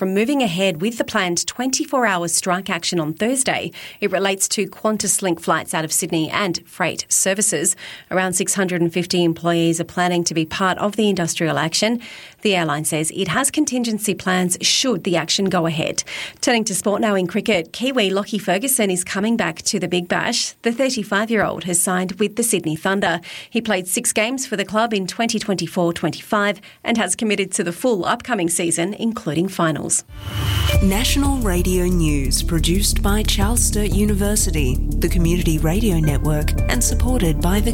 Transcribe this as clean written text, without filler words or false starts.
from moving ahead with the planned 24-hour strike action on Thursday. It relates to QantasLink flights out of Sydney and freight services. Around 650 employees are planning to be part of the industrial action. The airline says it has contingency plans should the action go ahead. Turning to sport now in cricket, Kiwi Lockie Ferguson is coming back to the Big Bash. The 35-year-old has signed with the Sydney Thunder. He played 6 games for the club in 2024-25 and has committed to the full upcoming season, including finals. National Radio News, produced by Charles Sturt University, the Community Radio Network, and supported by the